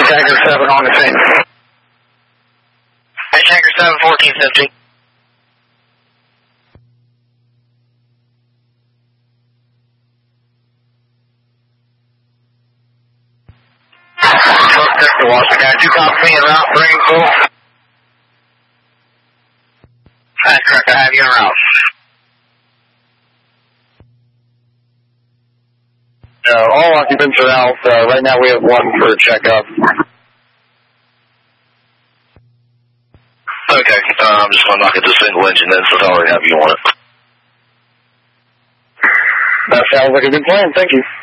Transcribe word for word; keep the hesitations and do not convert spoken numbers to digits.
Tanker seven on the scene. Hey, Tanker seven, fourteen fifty. Mister Washington, got two copy me en route, bring full. That's correct, I have you en route. Uh, all occupants are out. Uh, right now we have one for a checkup. Okay, uh, I'm just going to knock it to single engine then, since I already have you on it. That sounds like a good plan, thank you.